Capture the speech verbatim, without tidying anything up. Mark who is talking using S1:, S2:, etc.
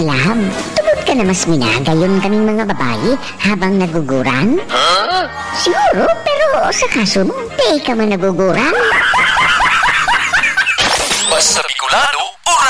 S1: Love, tugod ka na mas minagayon kaming mga babae habang naguguran? Huh? Siguro, pero sa kaso mo, di ka man naguguran.
S2: Basta Bicolano